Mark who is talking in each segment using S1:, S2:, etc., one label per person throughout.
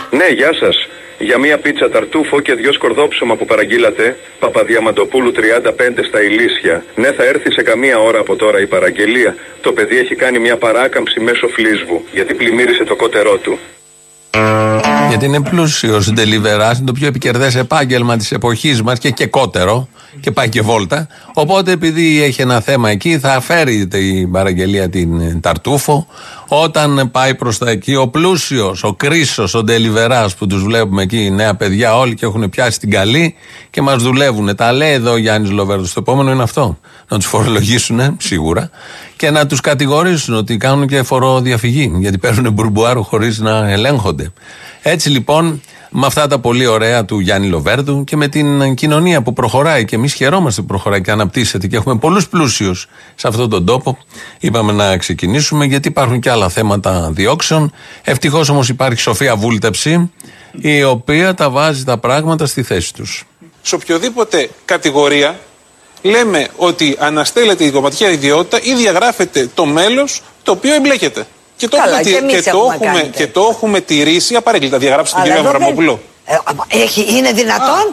S1: Ναι, γεια σας. Για μία πίτσα ταρτούφο και 2 σκορδόψωμα που παραγγείλατε, Παπαδιαμαντοπούλου 35 στα Ηλίσια. Ναι, θα έρθει σε καμία ώρα από τώρα η παραγγελία. Το παιδί έχει κάνει μια παράκαμψη μέσω φλίσβου, γιατί πλημμύρισε το κότερό του.
S2: Γιατί είναι πλούσιος ντελιβεράς, είναι το πιο επικερδές επάγγελμα της εποχής μας και κότερο και πάει και βόλτα. Οπότε επειδή έχει ένα θέμα εκεί θα φέρει την παραγγελία την ταρτούφο. Όταν πάει προς τα εκεί ο πλούσιος, ο Κρίσος, ο ντελιβεράς που τους βλέπουμε εκεί, οι νέα παιδιά όλοι και έχουν πιάσει την καλή και μας δουλεύουν. Τα λέει εδώ ο Γιάννης Λοβέρδος. Το επόμενο είναι αυτό. Να τους φορολογήσουν σίγουρα και να τους κατηγορήσουν ότι κάνουν και φοροδιαφυγή, γιατί παίρνουν μπουρμπουάρο χωρίς να ελέγχονται. Έτσι λοιπόν, με αυτά τα πολύ ωραία του Γιάννη Λοβέρδου και με την κοινωνία που προχωράει και εμείς χαιρόμαστε που προχωράει και αναπτύσσεται και έχουμε πολλούς πλούσιους σε αυτόν τον τόπο, είπαμε να ξεκινήσουμε, γιατί υπάρχουν και άλλα θέματα διώξεων. Ευτυχώς όμως υπάρχει σοφία βούλτεψη, η οποία τα βάζει τα πράγματα στη θέση τους.
S3: Σε οποιοδήποτε κατηγορία λέμε ότι αναστέλλεται η κομματική ιδιότητα ή διαγράφεται το μέλος το οποίο εμπλέκεται. Και το έχουμε τηρήσει απαραίτητα. Διαγράψτε τον κύριο Αβραμόπουλο.
S4: Είναι δυνατόν?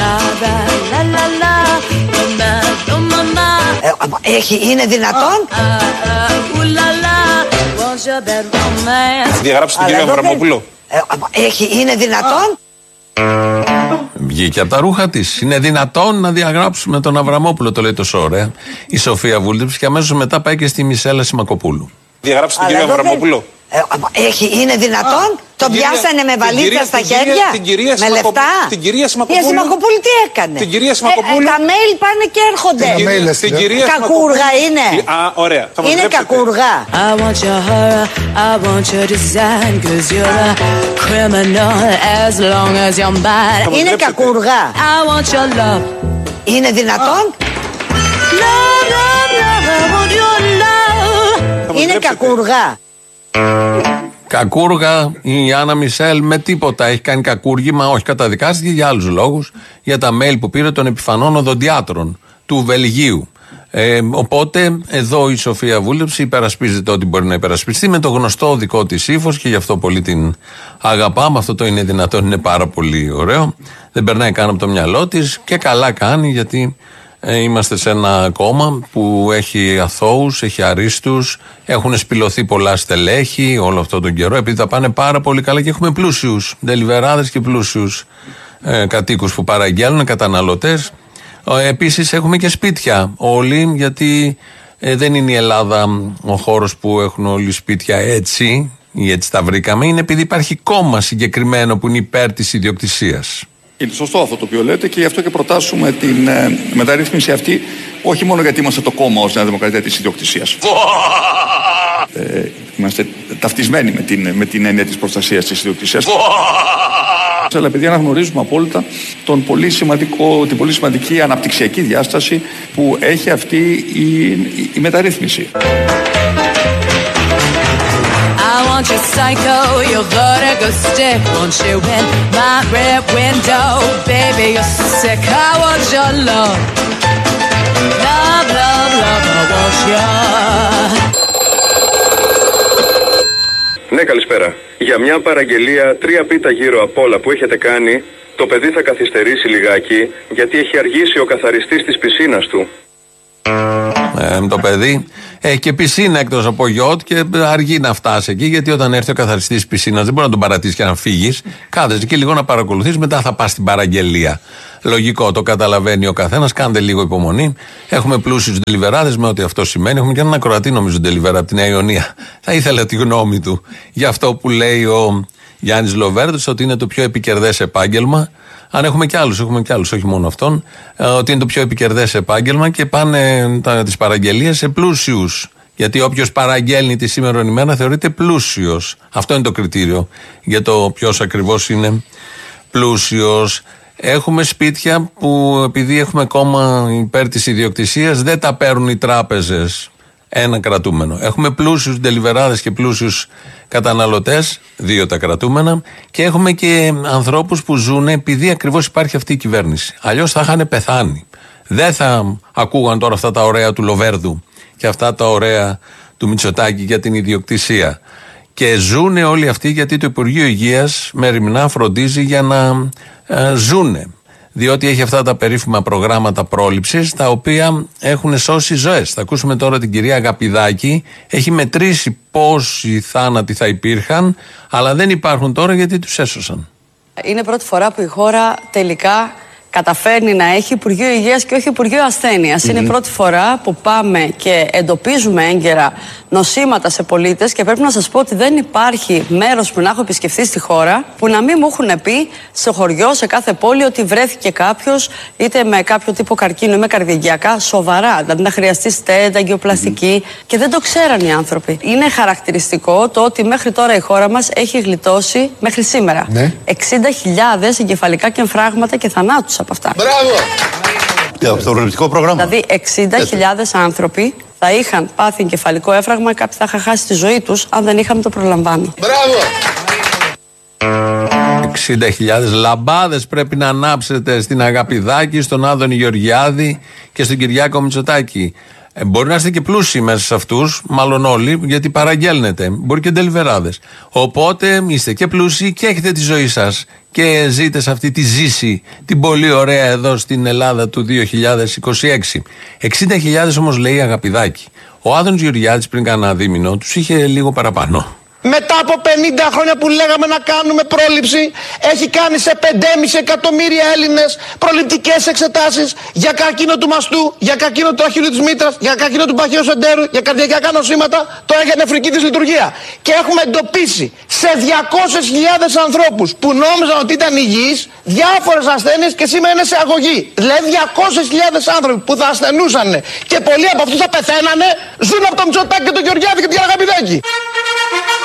S4: Είναι δυνατόν?
S3: Διαγράψτε τον κύριο Αβραμόπουλο.
S4: Είναι δυνατόν?
S2: Βγήκε από τα ρούχα της. Είναι δυνατόν να διαγράψουμε τον Αβραμόπουλο, το λέει τόσο ωραία η Σοφία Βούλτεψη, και αμέσως μετά πάει και στη Μισέλα Σιμακοπούλου.
S3: Διαγράψτε τον κύριο Αβραμόπουλο.
S4: Είναι δυνατόν? Τον πιάσανε με βαλίτσα στα χέρια? Με λεφτά?
S3: Την κυρία Σιμακοπούλου.
S4: Η Σιμακοπούλου τι έκανε?
S3: Την κυρία Σιμακοπούλου.
S4: Τα mail πάνε και έρχονται. Κακούργα είναι.
S3: Ωραία.
S4: Είναι κακούργα. Είναι κακούργα. Είναι δυνατόν? Είναι κακούργα.
S2: Κακούργα η Άννα Μισελ με τίποτα έχει κάνει κακούργημα, όχι καταδικάστηκε για άλλους λόγους, για τα mail που πήρε των επιφανών οδοντιάτρων του Βελγίου. Οπότε εδώ η Σοφία Βούλτεψη υπερασπίζεται ό,τι μπορεί να υπερασπιστεί με το γνωστό δικό της ύφος και γι' αυτό πολύ την αγαπάμε. Αυτό το είναι δυνατόν, είναι πάρα πολύ ωραίο. Δεν περνάει καν από το μυαλό της και καλά κάνει, γιατί είμαστε σε ένα κόμμα που έχει αθώους, έχει αρίστους, έχουν σπηλωθεί πολλά στελέχη όλο αυτόν τον καιρό, επειδή τα πάνε πάρα πολύ καλά και έχουμε πλούσιους ντελιβεράδες και πλούσιους κατοίκους που παραγγέλνουν, καταναλωτές. Επίσης έχουμε και σπίτια όλοι, γιατί δεν είναι η Ελλάδα ο χώρος που έχουν όλοι σπίτια έτσι ή έτσι τα βρήκαμε, είναι επειδή υπάρχει κόμμα συγκεκριμένο που είναι υπέρ της ιδιοκτησίας.
S5: Είναι σωστό αυτό το οποίο λέτε και γι' αυτό και προτάσουμε την μεταρρύθμιση αυτή, όχι μόνο γιατί είμαστε το κόμμα ως Νέα Δημοκρατία της ιδιοκτησίας. Είμαστε ταυτισμένοι με την έννοια της προστασίας της ιδιοκτησίας. Αλλά επειδή αναγνωρίζουμε απόλυτα την πολύ σημαντική αναπτυξιακή διάσταση που έχει αυτή η μεταρρύθμιση.
S6: Want you psycho, you're gonna go stick, won't you, in my rear window, baby, you're sick, I want your love, love, love, love, I want your...
S1: Ναι, καλησπέρα. Για μια παραγγελία 3 πίτα γύρω από όλα που έχετε κάνει, το παιδί θα καθυστερήσει λιγάκι, γιατί έχει αργήσει ο καθαριστής της πισίνας του.
S2: Το παιδί έχει και πισίνα εκτός από γιότ και αργεί να φτάσει εκεί, γιατί όταν έρθει ο καθαριστής της πισίνας δεν μπορεί να τον παρατήσει και να φύγεις. Κάθεσαι εκεί λίγο να παρακολουθείς, μετά θα πας στην παραγγελία. Λογικό, το καταλαβαίνει ο καθένας. Κάντε λίγο υπομονή. Έχουμε πλούσιους ντελιβεράδες με ό,τι αυτό σημαίνει. Έχουμε και έναν ακροατή, νομίζω, ντελιβερά από τη Νέα Ιωνία. Θα ήθελα τη γνώμη του για αυτό που λέει ο Γιάννης Λοβέρδος, ότι είναι το πιο επικερδές επάγγελμα. Αν έχουμε κι άλλους, όχι μόνο αυτόν, ότι είναι το πιο επικερδές επάγγελμα και πάνε τις παραγγελίες σε πλούσιους. Γιατί όποιος παραγγέλνει τη σήμερον ημέρα θεωρείται πλούσιος. Αυτό είναι το κριτήριο για το ποιος ακριβώς είναι πλούσιος. Έχουμε σπίτια που, επειδή έχουμε κόμμα υπέρ της ιδιοκτησίας, δεν τα παίρνουν οι τράπεζες ένα κρατούμενο. Έχουμε πλούσιους ντελιβεράδες και πλούσιους καταναλωτές, 2 τα κρατούμενα, και έχουμε και ανθρώπους που ζουν επειδή ακριβώς υπάρχει αυτή η κυβέρνηση. Αλλιώς θα είχαν πεθάνει. Δεν θα ακούγαν τώρα αυτά τα ωραία του Λοβέρδου και αυτά τα ωραία του Μητσοτάκη για την ιδιοκτησία. Και ζούνε όλοι αυτοί γιατί το Υπουργείο Υγείας μεριμνά φροντίζει για να ζούνε. Διότι έχει αυτά τα περίφημα προγράμματα πρόληψης, τα οποία έχουν σώσει ζωές. Θα ακούσουμε τώρα την κυρία Αγαπηδάκη. Έχει μετρήσει πόσοι θάνατοι θα υπήρχαν, αλλά δεν υπάρχουν τώρα γιατί τους έσωσαν.
S7: Είναι πρώτη φορά που η χώρα τελικά καταφέρνει να έχει Υπουργείο Υγείας και όχι Υπουργείο Ασθένειας. Είναι πρώτη φορά που πάμε και εντοπίζουμε έγκαιρα νοσήματα σε πολίτες και πρέπει να σας πω ότι δεν υπάρχει μέρος που να έχω επισκεφθεί στη χώρα που να μην μου έχουν πει σε χωριό, σε κάθε πόλη, ότι βρέθηκε κάποιος είτε με κάποιο τύπο καρκίνο ή με καρδιαγγειακά σοβαρά. Δηλαδή να χρειαστεί στέντα, αγκιοπλαστική και δεν το ξέραν οι άνθρωποι. Είναι χαρακτηριστικό το ότι μέχρι τώρα η χώρα μας έχει γλιτώσει μέχρι σήμερα 60.000 εγκεφαλικά και εμφράγματα και θανάτους από αυτά.
S8: Μπράβο! Το προληπτικό πρόγραμμα.
S7: Δηλαδή 60.000 άνθρωποι θα είχαν πάθει εγκεφαλικό έμφραγμα, κάποιοι θα είχαν χάσει τη ζωή τους αν δεν είχαμε το προλαμβάνει.
S8: Μπράβο!
S2: 60.000 λαμπάδες πρέπει να ανάψετε στην Αγαπηδάκη, στον Άδωνη Γεωργιάδη και στον Κυριάκο Μητσοτάκη. Μπορεί να είστε και πλούσιοι μέσα σε αυτούς, μάλλον όλοι, γιατί παραγγέλνετε. Μπορεί και ντελιβεράδες. Οπότε είστε και πλούσιοι και έχετε τη ζωή σας. Και ζείτε σε αυτή τη ζήση, την πολύ ωραία εδώ στην Ελλάδα του 2026. 60.000 όμως λέει η Αγαπηδάκη. Ο Άδωνης Γεωργιάδης πριν κάνα δίμηνο τους είχε λίγο παραπάνω.
S9: Μετά από 50 χρόνια που λέγαμε να κάνουμε πρόληψη, έχει κάνει σε 5,5 εκατομμύρια Έλληνες προληπτικές εξετάσεις για καρκίνο του μαστού, για καρκίνο του αχύλου της μήτρας, για καρκίνο του μπαχιός εντέρου, για καρδιακά νοσήματα, τώρα για νεφρική της λειτουργία. Και έχουμε εντοπίσει σε 200.000 ανθρώπους που νόμιζαν ότι ήταν υγιείς διάφορες ασθένειες και σήμερα είναι σε αγωγή. Δηλαδή 200.000 άνθρωποι που θα ασθενούσαν και πολλοί από αυτούς θα πεθαίνανε, ζουν από το Μητσοτάκη και τον Γεωργιάδη και την Αγαπηδάκη.